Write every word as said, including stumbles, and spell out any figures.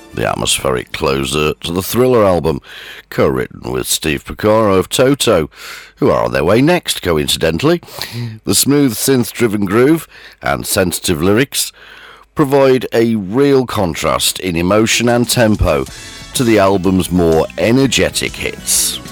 the atmospheric closer to the Thriller album, co-written with Steve Porcaro of Toto, who are on their way next, coincidentally. The smooth synth-driven groove and sensitive lyrics provide a real contrast in emotion and tempo to the album's more energetic hits.